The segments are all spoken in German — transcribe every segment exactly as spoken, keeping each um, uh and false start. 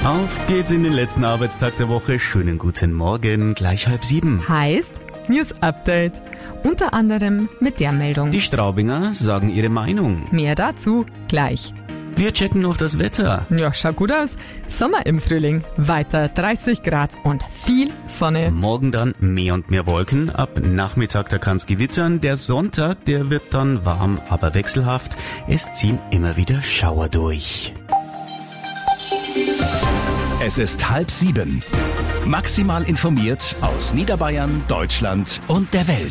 Auf geht's in den letzten Arbeitstag der Woche. Schönen guten Morgen, gleich halb sieben. Heißt News Update. Unter anderem mit der Meldung. Die Straubinger sagen ihre Meinung. Mehr dazu gleich. Wir checken noch das Wetter. Ja, schaut gut aus. Sommer im Frühling. Weiter dreißig Grad und viel Sonne. Morgen dann mehr und mehr Wolken. Ab Nachmittag, da kann's gewittern. Der Sonntag, der wird dann warm, aber wechselhaft. Es ziehen immer wieder Schauer durch. Es ist halb sieben. Maximal informiert aus Niederbayern, Deutschland und der Welt.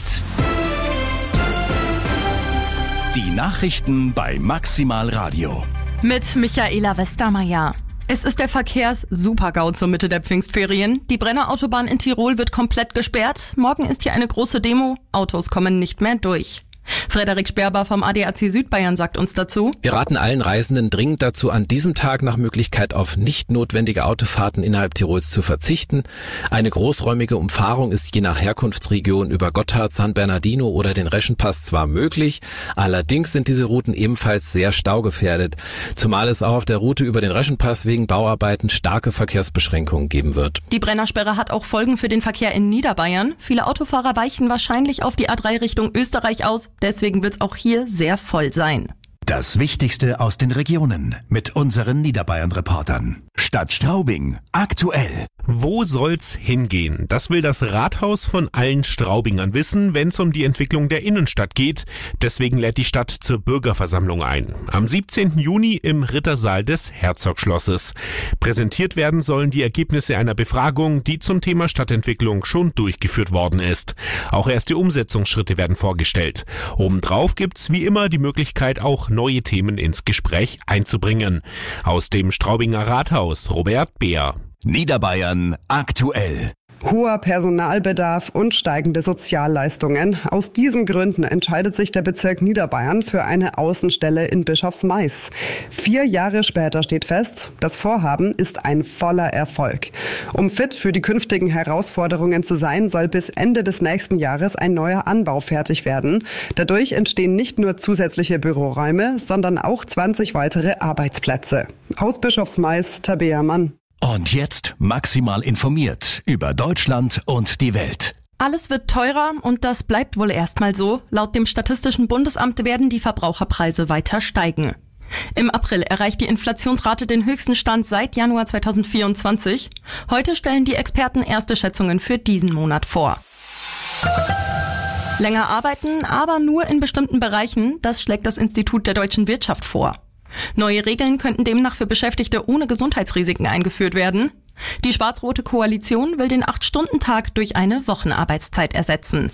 Die Nachrichten bei Maximal Radio. Mit Michaela Westermeier. Es ist der Verkehrs-Super-GAU zur Mitte der Pfingstferien. Die Brennerautobahn in Tirol wird komplett gesperrt. Morgen ist hier eine große Demo. Autos kommen nicht mehr durch. Frederik Sperber vom A D A C Südbayern sagt uns dazu: Wir raten allen Reisenden dringend dazu, an diesem Tag nach Möglichkeit auf nicht notwendige Autofahrten innerhalb Tirols zu verzichten. Eine großräumige Umfahrung ist je nach Herkunftsregion über Gotthard, San Bernardino oder den Reschenpass zwar möglich, allerdings sind diese Routen ebenfalls sehr staugefährdet, zumal es auch auf der Route über den Reschenpass wegen Bauarbeiten starke Verkehrsbeschränkungen geben wird. Die Brennersperre hat auch Folgen für den Verkehr in Niederbayern. Viele Autofahrer weichen wahrscheinlich auf die A drei Richtung Österreich aus. Deswegen wird es auch hier sehr voll sein. Das Wichtigste aus den Regionen mit unseren Niederbayern-Reportern. Stadt Straubing aktuell. Wo soll's hingehen? Das will das Rathaus von allen Straubingern wissen, wenn es um die Entwicklung der Innenstadt geht. Deswegen lädt die Stadt zur Bürgerversammlung ein. Am siebzehnten Juni im Rittersaal des Herzogschlosses. Präsentiert werden sollen die Ergebnisse einer Befragung, die zum Thema Stadtentwicklung schon durchgeführt worden ist. Auch erste Umsetzungsschritte werden vorgestellt. Obendrauf gibt's wie immer die Möglichkeit, auch neue Themen ins Gespräch einzubringen. Aus dem Straubinger Rathaus, Robert Beer. Niederbayern aktuell. Hoher Personalbedarf und steigende Sozialleistungen. Aus diesen Gründen entscheidet sich der Bezirk Niederbayern für eine Außenstelle in Bischofsmais. Vier Jahre später steht fest, das Vorhaben ist ein voller Erfolg. Um fit für die künftigen Herausforderungen zu sein, soll bis Ende des nächsten Jahres ein neuer Anbau fertig werden. Dadurch entstehen nicht nur zusätzliche Büroräume, sondern auch zwanzig weitere Arbeitsplätze. Aus Bischofsmais, Tabea Mann. Und jetzt maximal informiert über Deutschland und die Welt. Alles wird teurer und das bleibt wohl erstmal so. Laut dem Statistischen Bundesamt werden die Verbraucherpreise weiter steigen. Im April erreicht die Inflationsrate den höchsten Stand seit Januar zweitausendvierundzwanzig. Heute stellen die Experten erste Schätzungen für diesen Monat vor. Länger arbeiten, aber nur in bestimmten Bereichen, das schlägt das Institut der deutschen Wirtschaft vor. Neue Regeln könnten demnach für Beschäftigte ohne Gesundheitsrisiken eingeführt werden. Die schwarz-rote Koalition will den acht-Stunden-Tag durch eine Wochenarbeitszeit ersetzen.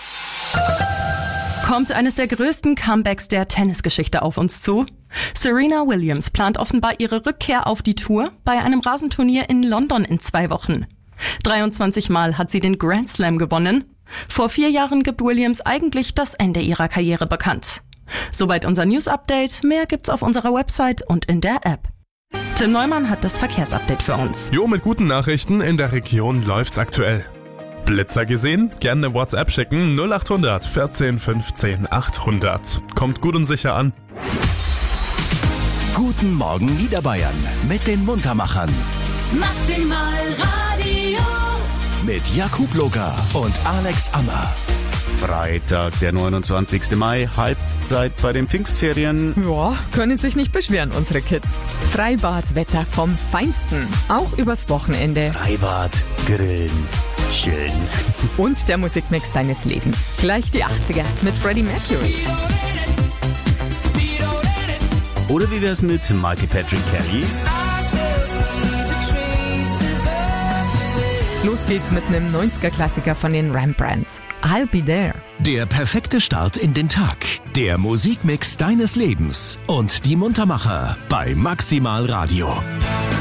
Kommt eines der größten Comebacks der Tennisgeschichte auf uns zu? Serena Williams plant offenbar ihre Rückkehr auf die Tour bei einem Rasenturnier in London in zwei Wochen. dreiundzwanzig Mal hat sie den Grand Slam gewonnen. Vor vier Jahren gibt Williams eigentlich das Ende ihrer Karriere bekannt. Soweit unser News-Update. Mehr gibt's auf unserer Website und in der App. Tim Neumann hat das Verkehrsupdate für uns. Jo, mit guten Nachrichten. In der Region läuft's aktuell. Blitzer gesehen? Gerne eine WhatsApp schicken. null acht hundert vierzehn fünfzehn achthundert. Kommt gut und sicher an. Guten Morgen Niederbayern mit den Muntermachern. Maximal Radio. Mit Jakub Loga und Alex Ammer. Freitag, der neunundzwanzigsten Mai, Halbzeit bei den Pfingstferien. Ja, können sich nicht beschweren, unsere Kids. Freibadwetter vom Feinsten. Auch übers Wochenende. Freibad, Grillen, schön. Und der Musikmix deines Lebens. Gleich die achtziger mit Freddie Mercury. Oder wie wär's mit Michael Patrick Kelly? Los geht's mit einem neunziger-Klassiker von den Rembrandts. I'll Be There. Der perfekte Start in den Tag. Der Musikmix deines Lebens. Und die Muntermacher bei Maximal Radio.